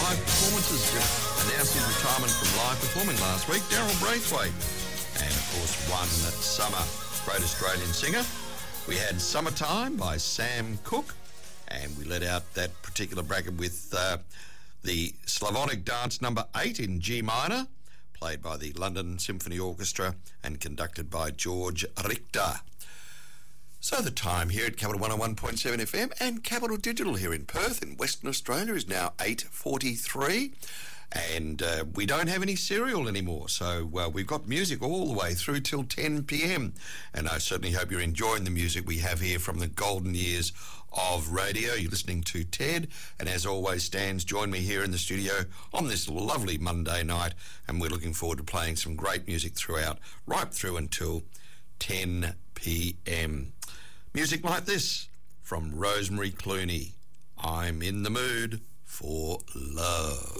live performances. Just announced his retirement from live performing last week, Daryl Braithwaite. And, of course, One Summer, great Australian singer. We had Summertime by Sam Cooke, and we let out that particular bracket with the Slavonic Dance number 8 in G minor, played by the London Symphony Orchestra and conducted by George Richter. So the time here at Capital 101.7 FM and Capital Digital here in Perth in Western Australia is now 8:43, and we don't have any serial anymore, so we've got music all the way through till 10 p.m, and I certainly hope you're enjoying the music we have here from the golden years of radio. You're listening to Ted, and as always, Stan's joined me here in the studio on this lovely Monday night, and we're looking forward to playing some great music throughout, right through until 10 p.m. Music like this from Rosemary Clooney, I'm in the mood for love.